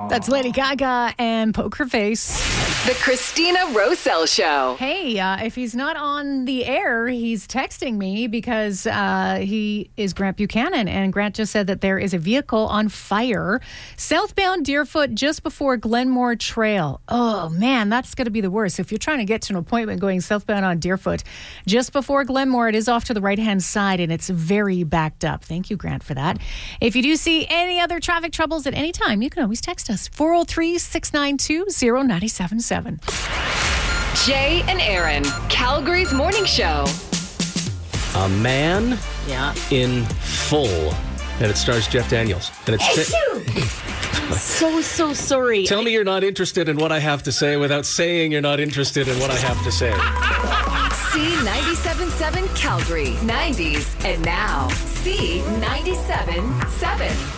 That's Lady Gaga and Poker Face. The Christina Roselle Show. Hey, if he's not on the air, he's texting me because he is Grant Buchanan. And Grant just said that there is a vehicle on fire southbound Deerfoot just before Glenmore Trail. Oh, man, that's going to be the worst. If you're trying to get to an appointment going southbound on Deerfoot just before Glenmore, it is off to the right-hand side and it's very backed up. Thank you, Grant, for that. If you do see any other traffic troubles at any time, you can always text us 403-692-0977. Jay and Aaron, Calgary's morning show. A man in full. And it stars Jeff Daniels. And it's So sorry. Tell me you're not interested in what I have to say without saying you're not interested in what I have to say. C97.7 Calgary, 90s, and now C97.7.